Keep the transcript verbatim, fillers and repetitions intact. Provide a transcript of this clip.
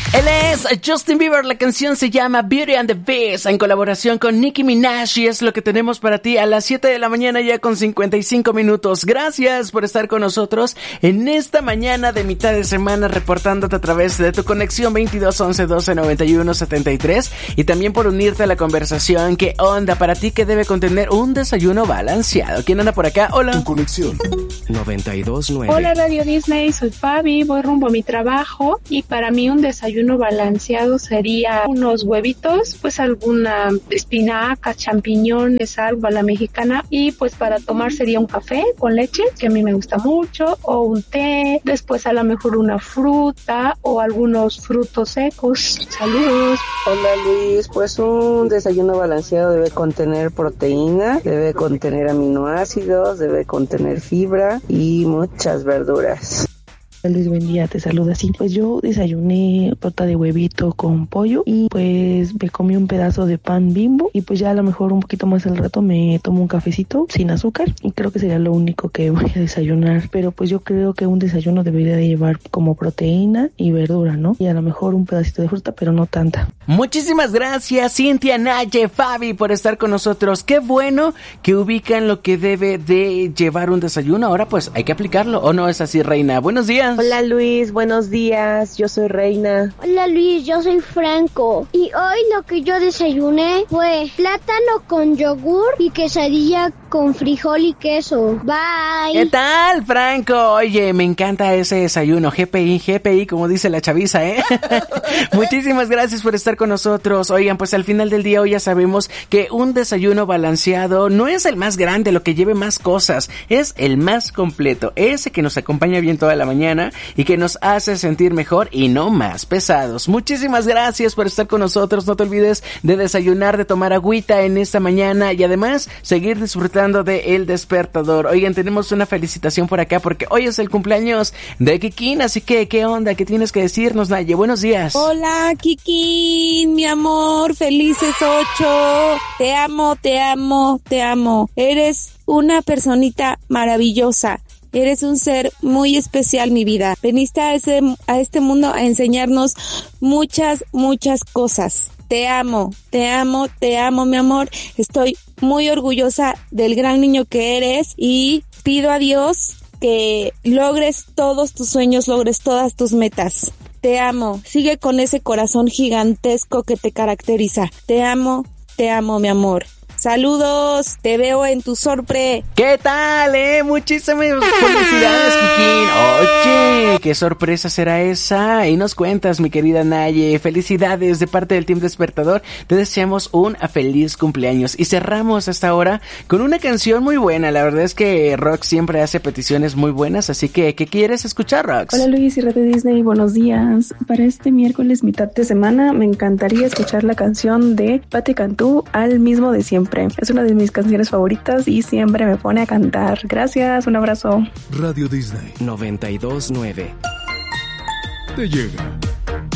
Él es Justin Bieber, la canción se llama Beauty and the Beast, en colaboración con Nicki Minaj, y es lo que tenemos para ti a las siete de la mañana ya con cincuenta y cinco minutos. Gracias por estar con nosotros en esta mañana de mitad de semana, reportándote a través de tu conexión veintidós once doce noventa y uno setenta y tres, y también por unirte a la conversación. ¿Qué onda para ti que debe contener un desayuno balanceado? ¿Quién anda por acá? Hola. Tu conexión noventa y dos nueve. Hola Radio Disney, soy Fabi, voy rumbo a mi trabajo y para mí un desayuno balanceado sería unos huevitos, pues alguna espinaca, champiñones, algo a la mexicana, y pues para tomar sería un café con leche, que a mí me gusta mucho, o un té, después a lo mejor una fruta o algunos frutos secos. Saludos. Hola Luis, pues un desayuno balanceado debe contener proteína, debe contener aminoácidos, debe contener fibra y muchas verduras. Luis, buen día, te saluda así. Pues yo desayuné torta de huevito con pollo y pues me comí un pedazo de pan Bimbo y pues ya a lo mejor un poquito más al rato me tomo un cafecito sin azúcar y creo que sería lo único que voy a desayunar. Pero pues yo creo que un desayuno debería de llevar como proteína y verdura, ¿no? Y a lo mejor un pedacito de fruta, pero no tanta. Muchísimas gracias, Cintia, Naye, Fabi, por estar con nosotros. Qué bueno que ubican lo que debe de llevar un desayuno. Ahora pues hay que aplicarlo, ¿o no es así, Reina? Buenos días. Hola Luis, buenos días, yo soy Reina. Hola Luis, yo soy Franco. Y hoy lo que yo desayuné fue plátano con yogur y quesadilla con frijol y queso. Bye. ¿Qué tal, Franco? Oye, me encanta ese desayuno. G P I, G P I, como dice la chaviza, ¿eh? Muchísimas gracias por estar con nosotros. Oigan, pues al final del día hoy ya sabemos que un desayuno balanceado no es el más grande, lo que lleve más cosas. Es el más completo, ese que nos acompaña bien toda la mañana y que nos hace sentir mejor y no más pesados. Muchísimas gracias por estar con nosotros. No te olvides de desayunar, de tomar agüita en esta mañana y además seguir disfrutando de El Despertador. Oigan, tenemos una felicitación por acá porque hoy es el cumpleaños de Kikín, así que ¿qué onda? ¿Qué tienes que decirnos, Naye? Buenos días. Hola, Kikín, mi amor, felices ocho. Te amo, te amo, te amo. Eres una personita maravillosa. Eres un ser muy especial, mi vida. Veniste a, ese, a este mundo a enseñarnos muchas, muchas cosas. Te amo, te amo, te amo, mi amor. Estoy muy orgullosa del gran niño que eres y pido a Dios que logres todos tus sueños, logres todas tus metas. Te amo. Sigue con ese corazón gigantesco que te caracteriza. Te amo, te amo, mi amor. Saludos, te veo en tu sorpre. ¿Qué tal, eh? Muchísimas felicidades, Kikín. Oye, ¿qué sorpresa será esa? Y nos cuentas, mi querida Naye. Felicidades de parte del Team Despertador. Te deseamos un feliz cumpleaños. Y cerramos esta hora con una canción muy buena. La verdad es que Rox siempre hace peticiones muy buenas, así que, ¿qué quieres escuchar, Rox? Hola Luis y Radio Disney, buenos días. Para este miércoles, mitad de semana, me encantaría escuchar la canción de Patti Cantú, Al mismo de siempre. Es una de mis canciones favoritas y siempre me pone a cantar. Gracias, un abrazo. Radio Disney noventa y dos nueve. te llega.